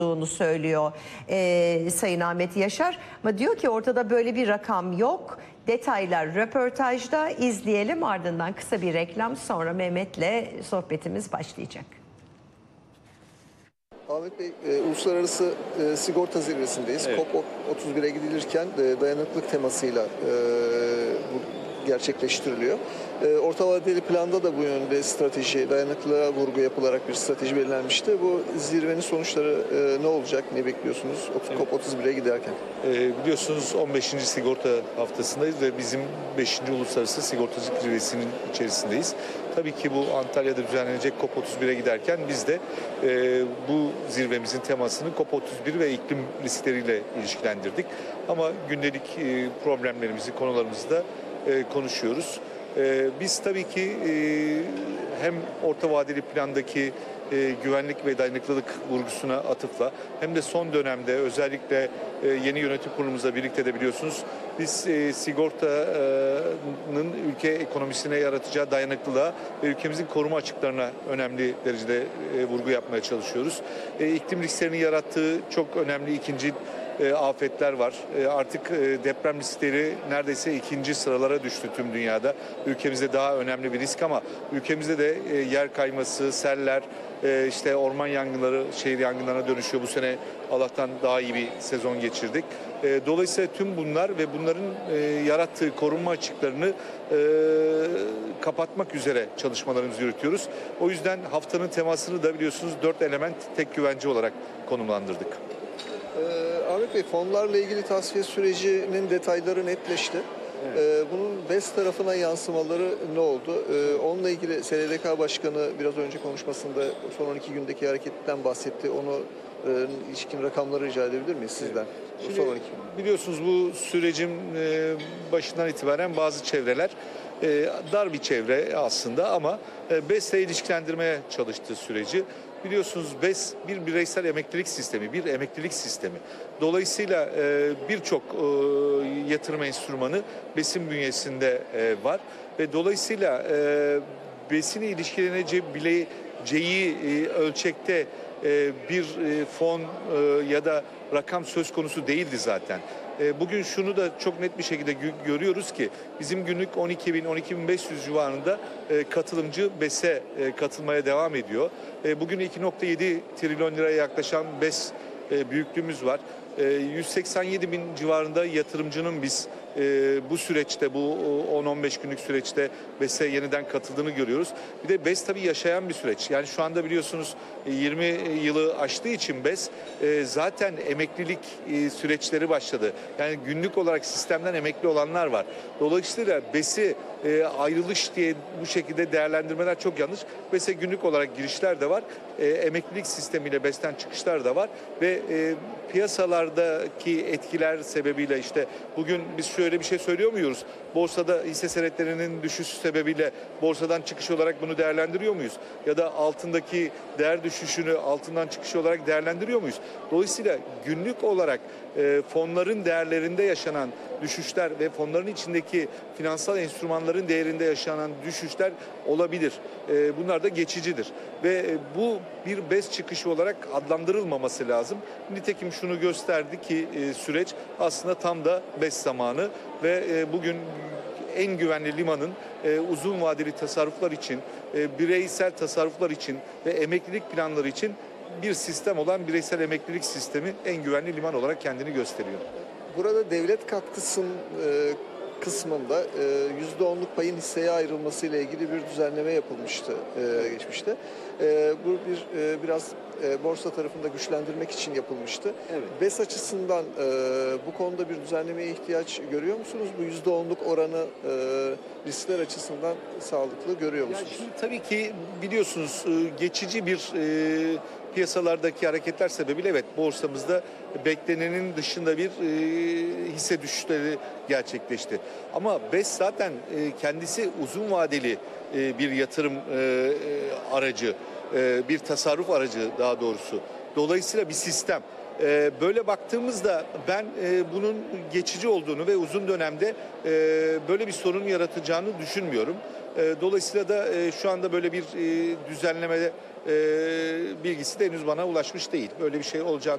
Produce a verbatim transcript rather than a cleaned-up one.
olduğunu söylüyor e, Sayın Ahmet Yaşar. Ama diyor ki ortada böyle bir rakam yok. Detaylar röportajda, izleyelim, ardından kısa bir reklam, sonra Mehmet'le sohbetimiz başlayacak. Ahmet Bey, e, uluslararası e, sigorta zirvesindeyiz. Evet. COP otuz bire gidilirken e, dayanıklılık temasıyla e, bu gerçekleştiriliyor. E, orta vadeli planda da bu yönde strateji, dayanıklılığa vurgu yapılarak bir strateji belirlenmişti. Bu zirvenin sonuçları e, ne olacak, ne bekliyorsunuz Evet. COP otuz bire giderken? E, biliyorsunuz on beşinci sigorta haftasındayız ve bizim beşinci Uluslararası Sigortacılık Zirvesi'nin içerisindeyiz. Tabii ki bu Antalya'da düzenlenecek COP otuz bire giderken biz de e, bu zirvemizin temasını COP otuz bir ve iklim riskleriyle ilişkilendirdik. Ama gündelik e, problemlerimizi, konularımızı da e, konuşuyoruz. E, biz tabii ki e, hem orta vadeli plandaki e, güvenlik ve dayanıklılık vurgusuna atıfla hem de son dönemde özellikle e, yeni yönetim kurulumuzla birlikte de biliyorsunuz biz e, sigortanın ülke ekonomisine yaratacağı dayanıklılığa ve ülkemizin koruma açıklarına önemli derecede e, vurgu yapmaya çalışıyoruz. E, iklim risklerinin yarattığı çok önemli ikinci E, afetler var. E, artık e, deprem riskleri neredeyse ikinci sıralara düştü tüm dünyada. Ülkemizde daha önemli bir risk ama ülkemizde de e, yer kayması, seller, e, işte orman yangınları, şehir yangınlarına dönüşüyor. Bu sene Allah'tan daha iyi bir sezon geçirdik. E, dolayısıyla tüm bunlar ve bunların e, yarattığı korunma açıklarını e, kapatmak üzere çalışmalarımızı yürütüyoruz. O yüzden haftanın temasını da biliyorsunuz dört element tek güvence olarak konumlandırdık. Ee, Ahmet Bey, fonlarla ilgili tasfiye sürecinin detayları netleşti. Evet. Ee, bunun B E S tarafına yansımaları ne oldu? Ee, onunla ilgili S D K Başkanı biraz önce konuşmasında son on iki gündeki hareketten bahsetti. Onu e, ilişkin rakamları rica edebilir miyiz sizden? Şimdi, son on iki gün. biliyorsunuz bu sürecin e, başından itibaren bazı çevreler e, dar bir çevre aslında ama e, B E S'le ilişkilendirmeye çalıştığı süreci. Biliyorsunuz B E S bir bireysel emeklilik sistemi, bir emeklilik sistemi. Dolayısıyla e, birçok e, yatırım enstrümanı B E S'in bünyesinde e, var ve dolayısıyla e, B E S'in ilişkileneceği bileceği e, ölçekte e, bir e, fon e, ya da rakam söz konusu değildi zaten. Bugün şunu da çok net bir şekilde görüyoruz ki bizim günlük on iki bin on iki bin beş yüz civarında katılımcı B E S'e katılmaya devam ediyor. Bugün iki nokta yedi trilyon liraya yaklaşan B E S büyüklüğümüz var. yüz seksen yedi bin civarında yatırımcının biz bu süreçte, bu on on beş günlük süreçte B E S'e yeniden katıldığını görüyoruz. Bir de B E S tabii yaşayan bir süreç. Yani şu anda biliyorsunuz yirmi yılı aştığı için B E S zaten emeklilik süreçleri başladı. Yani günlük olarak sistemden emekli olanlar var. Dolayısıyla B E S'i ayrılış diye bu şekilde değerlendirmeler çok yanlış. B E S'e günlük olarak girişler de var. Emeklilik sistemiyle B E S'ten çıkışlar da var ve piyasalardaki etkiler sebebiyle işte bugün biz şöyle bir şey söylüyor muyuz? Borsada hisse senetlerinin düşüşü sebebiyle borsadan çıkış olarak bunu değerlendiriyor muyuz? Ya da altındaki değer düşüşünü altından çıkış olarak değerlendiriyor muyuz? Dolayısıyla günlük olarak e, fonların değerlerinde yaşanan düşüşler ve fonların içindeki finansal enstrümanların değerinde yaşanan düşüşler olabilir. E, bunlar da geçicidir. Ve e, bu bir B E S çıkışı olarak adlandırılmaması lazım. Nitekim şunu gösterdi ki e, süreç aslında tam da B E S zamanı ve e, bugün en güvenli limanın e, uzun vadeli tasarruflar için, e, bireysel tasarruflar için ve emeklilik planları için bir sistem olan bireysel emeklilik sistemi en güvenli liman olarak kendini gösteriyor. Burada devlet katkısının e, kısmında yüzde onluk payın hisseye ayrılması ile ilgili bir düzenleme yapılmıştı e, geçmişte. E, bu bir e, biraz e, borsa tarafında güçlendirmek için yapılmıştı. Evet. B E S açısından e, bu konuda bir düzenlemeye ihtiyaç görüyor musunuz? Bu yüzde onluk oranı e, riskler açısından sağlıklı görüyor musunuz? Ya şimdi tabii ki biliyorsunuz geçici bir e, piyasalardaki hareketler sebebiyle evet borsamızda beklenenin dışında bir e, hisse düşüşleri gerçekleşti. Ama B E S zaten e, kendisi uzun vadeli e, bir yatırım e, e, aracı, e, bir tasarruf aracı daha doğrusu. Dolayısıyla bir sistem. E, böyle baktığımızda ben e, bunun geçici olduğunu ve uzun dönemde e, böyle bir sorun yaratacağını düşünmüyorum. E, dolayısıyla da e, şu anda böyle bir e, düzenlemede e, bilgisi de henüz bana ulaşmış değil. Böyle bir şey olacağını